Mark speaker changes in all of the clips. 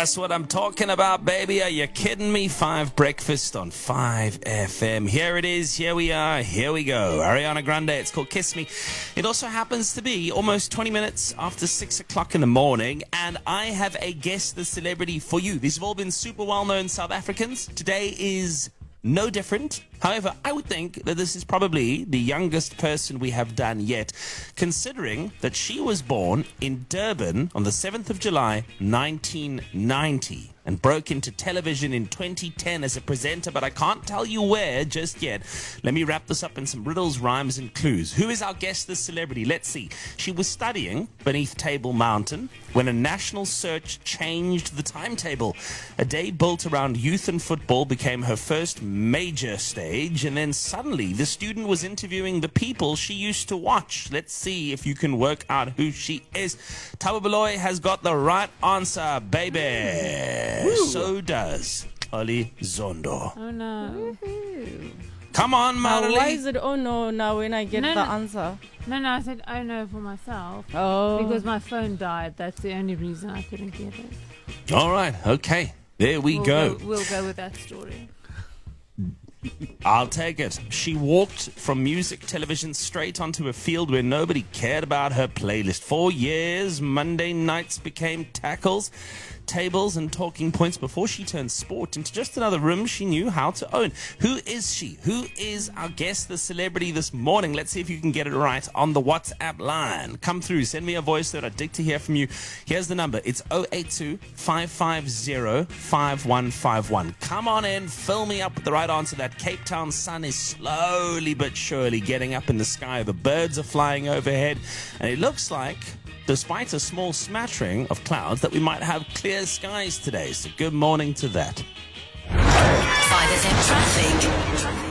Speaker 1: That's what I'm talking about, baby. Are you kidding me? 5 Breakfast on 5 FM. Here it is. Here we are. Here we go. Ariana Grande. It's called Kiss Me. It also happens to be almost 20 minutes after 6 o'clock in the morning, and I have a guest, the celebrity for you. These have all been super well-known South Africans. Today is no different. However, I would think that this is probably the youngest person we have done yet, considering that she was born in Durban on the 7th of July, 1990, and broke into television in 2010 as a presenter, but I can't tell you where just yet. Let me wrap this up in some riddles, rhymes, and clues. Who is our guest, this celebrity? Let's see. She was studying beneath Table Mountain when a national search changed the timetable. A day built around youth and football became her first major stage, and then suddenly the student was interviewing the people she used to watch. Let's see if you can work out who she is. Thabo Baloyi has got the right answer, baby.
Speaker 2: Woo.
Speaker 1: So does Oli Zondo.
Speaker 3: Oh no.
Speaker 2: Woohoo.
Speaker 1: Come on, Marley.
Speaker 2: Why is it oh no now when I get the answer?
Speaker 3: No, I said oh no for myself.
Speaker 2: Oh.
Speaker 3: Because my phone died. That's the only reason I couldn't get it.
Speaker 1: All right, okay. There we go.
Speaker 3: We'll go with that story.
Speaker 1: I'll take it. She walked from music television straight onto a field where nobody cared about her playlist. 4 years, Monday nights became tackles, tables, and talking points before she turned sport into just another room she knew how to own. Who is she? Who is our guest, the celebrity this morning? Let's see if you can get it right on the WhatsApp line. Come through. Send me a voice note. I'd dig to hear from you. Here's the number. It's 082-550-5151. Come on in. Fill me up with the right answer. That Cape Town sun is slowly but surely getting up in the sky. The birds are flying overhead. And it looks like, despite a small smattering of clouds, that we might have clear skies today. So good morning to that.
Speaker 4: 5FM traffic.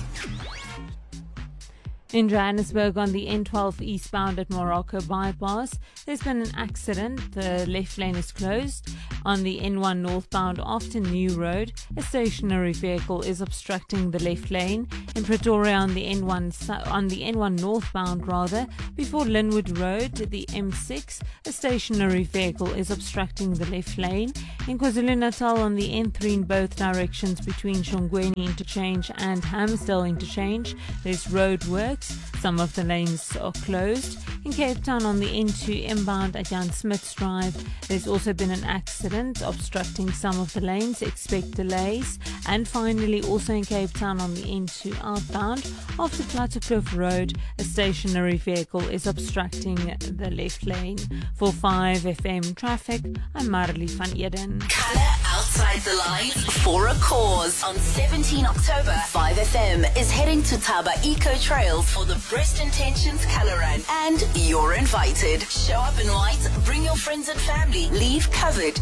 Speaker 3: In Johannesburg on the N12 eastbound at Morocco bypass, there's been an accident. The left lane is closed. On the N1 northbound after New Road, a stationary vehicle is obstructing the left lane. In Pretoria on the N1 northbound before Linwood Road, the M6, a stationary vehicle is obstructing the left lane. In KwaZulu-Natal on the N3 in both directions between Shongweni Interchange and Hamsdale Interchange, there's road works. Some of the lanes are closed. In Cape Town on the N2 inbound at Jan Smith's Drive, there's also been an accident obstructing some of the lanes. Expect delays. And finally, also in Cape Town on the N2 outbound, after Plattekloof Road, a stationary vehicle is obstructing the left lane. For 5FM traffic, I'm Marley van Eden.
Speaker 4: Colour outside the lines for a cause. On 17 October, 5FM is heading to Taba Eco Trails for the Breast Intentions Colour Run. And you're invited. Show up in white, bring your friends and family, leave covered,